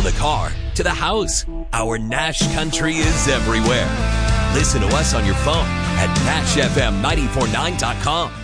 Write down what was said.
From the car to the house, our Nash Country is everywhere. Listen to us on your phone at NashFM949.com.